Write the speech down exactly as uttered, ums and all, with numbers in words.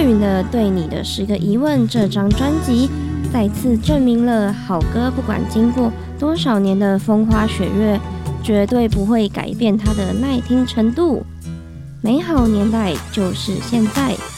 云的《对你的十个疑问》这张专辑，再次证明了好歌不管经过多少年的风花雪月，绝对不会改变它的耐听程度。美好年代就是现在。